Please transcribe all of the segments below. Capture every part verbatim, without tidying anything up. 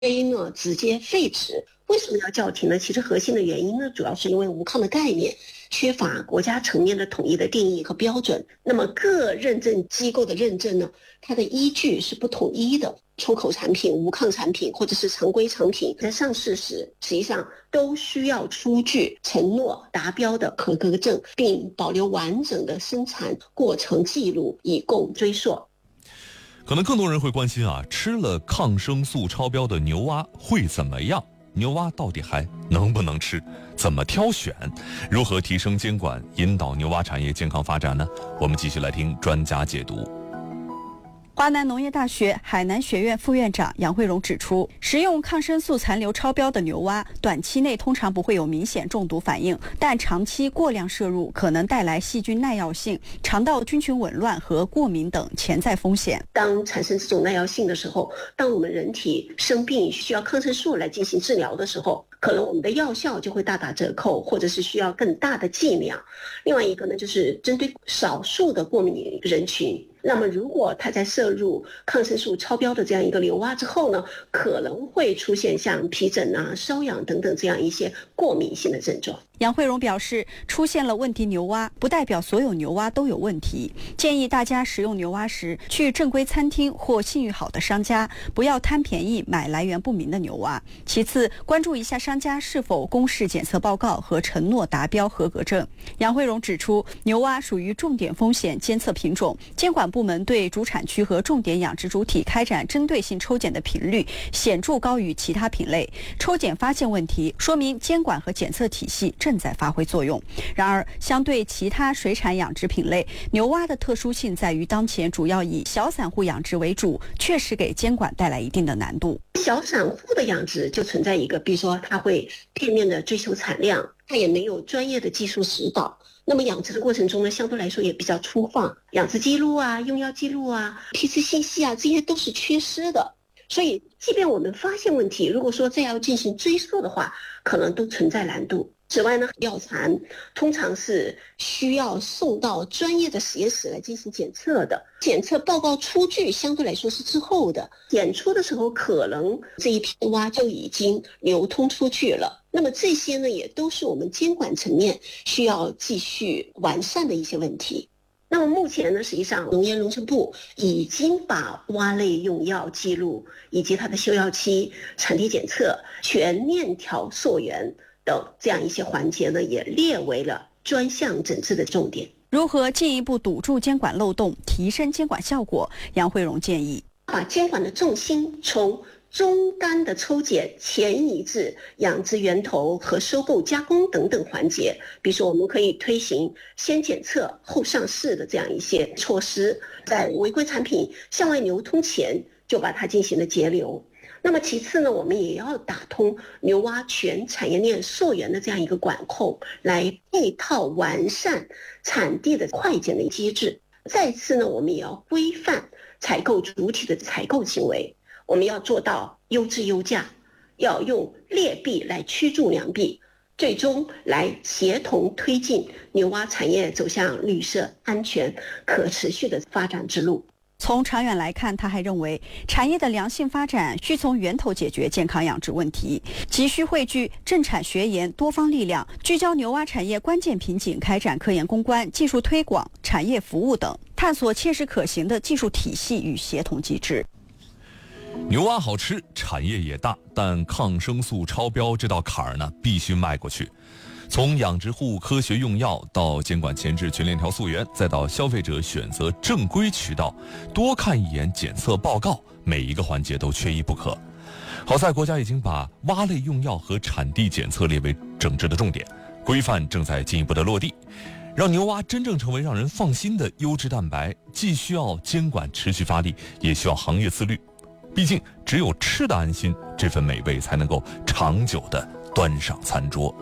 A 呢直接废止。为什么要叫停呢？其实核心的原因呢，主要是因为无抗的概念缺乏国家层面的统一的定义和标准。那么各认证机构的认证呢，它的依据是不统一的。出口产品、无抗产品或者是常规产品在上市时，实际上都需要出具承诺达标的合格证，并保留完整的生产过程记录，以供追溯。 可能更多人会关心啊，吃了抗生素超标的牛蛙会怎么样？牛蛙到底还能不能吃？怎么挑选？如何提升监管，引导牛蛙产业健康发展呢？我们继续来听专家解读。 华南农业大学海南学院副院长杨慧荣指出，食用抗生素残留超标的牛蛙，短期内通常不会有明显中毒反应，但长期过量摄入可能带来细菌耐药性、肠道菌群紊乱和过敏等潜在风险。 当产生这种耐药性的时候，当我们人体生病需要抗生素来进行治疗的时候，可能我们的药效就会大打折扣，或者是需要更大的剂量。另外一个呢，就是针对少数的过敏人群，那么如果他在摄入抗生素超标的这样一个牛蛙之后呢，可能会出现像皮疹啊、瘙痒等等这样一些过敏性的症状。 杨慧荣表示，出现了问题牛蛙不代表所有牛蛙都有问题，建议大家食用牛蛙时去正规餐厅或信誉好的商家，不要贪便宜买来源不明的牛蛙。其次，关注一下商家是否公示检测报告和承诺达标合格证。杨慧荣指出，牛蛙属于重点风险监测品种，监管部门对主产区和重点养殖主体开展针对性抽检的频率显著高于其他品类。抽检发现问题，说明监管和检测体系正在发挥作用。然而，相对其他水产养殖品类，牛蛙的特殊性在于当前主要以小散户养殖为主，确实给监管带来一定的难度。 小散户的养殖就存在一个，比如说他会片面的追求产量，他也没有专业的技术指导。那么养殖的过程中呢，相对来说也比较粗放，养殖记录啊、用药记录啊、批次信息啊，这些都是缺失的。所以即便我们发现问题，如果说再要进行追溯的话，可能都存在难度。此外呢，药残通常是需要送到专业的实验室来进行检测的，检测报告出具相对来说是滞后的，检出的时候可能这一批蛙就已经流通出去了。那么这些呢，也都是我们监管层面需要继续完善的一些问题。那么目前呢，实际上农业农村部已经把蛙类用药记录以及它的休药期、产地检测、全链条溯源等这样一些环节呢，也列为了专项整治的重点。 如何进一步堵住监管漏洞，提升监管效果？杨慧荣建议， 把监管的重心从终端的抽检前移至养殖源头和收购加工等等环节。比如说我们可以推行先检测后上市的这样一些措施，在违规产品向外流通前就把它进行了截流。那么其次呢，我们也要打通牛蛙全产业链溯源的这样一个管控，来配套完善产地的快检的机制。再次呢，我们也要规范采购主体的采购行为，我们要做到优质优价，要用劣币来驱逐良币，最终来协同推进牛蛙产业走向绿色、安全、可持续的发展之路。 从长远来看，他还认为产业的良性发展需从源头解决健康养殖问题，急需汇聚政产学研多方力量，聚焦牛蛙产业关键瓶颈，开展科研攻关、技术推广、产业服务等，探索切实可行的技术体系与协同机制。 牛蛙好吃，产业也大，但抗生素超标这道坎儿呢，必须迈过去。从养殖户科学用药到监管前置全链条溯源，再到消费者选择正规渠道，多看一眼检测报告，每一个环节都缺一不可。好在国家已经把蛙类用药和产地检测列为整治的重点，规范正在进一步的落地，让牛蛙真正成为让人放心的优质蛋白，既需要监管持续发力，也需要行业自律。毕竟只有吃得安心，这份美味才能够长久地端上餐桌。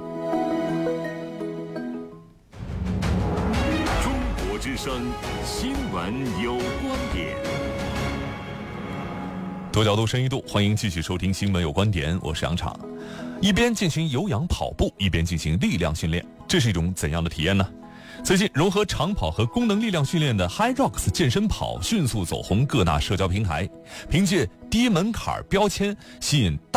中国之声新闻有观点， 多角度深一度，欢迎继续收听新闻有观点，我是杨昶。一边进行有氧跑步，一边进行力量训练，这是一种怎样的体验呢？最近融合长跑和功能力量训练的 HYROX 健身跑迅速走红各大社交平台，凭借低门槛标签吸引大